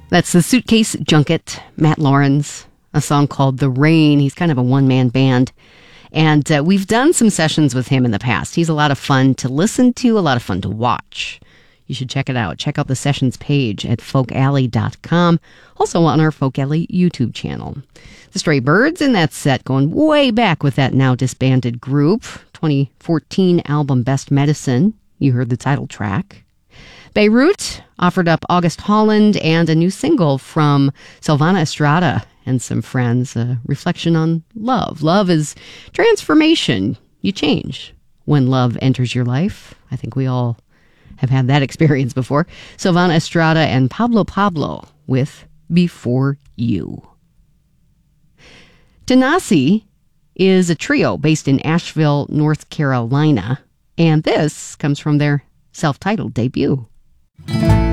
That's the Suitcase Junket, Matt Laurens, a song called The Rain. He's kind of a one-man band. And we've done some sessions with him in the past. He's a lot of fun to listen to, a lot of fun to watch. You should check it out. Check out the sessions page at folkalley.com. Also on our Folk Alley YouTube channel. The Stray Birds in that set, going way back with that now disbanded group. 2014 album Best Medicine. You heard the title track. Beirut offered up August Holland and a new single from Silvana Estrada and some friends, a reflection on love. Love is transformation. You change when love enters your life. I think we all have had that experience before. Silvana Estrada and Pablo with Before You. Tanasi is a trio based in Asheville, North Carolina, and this comes from their self-titled debut.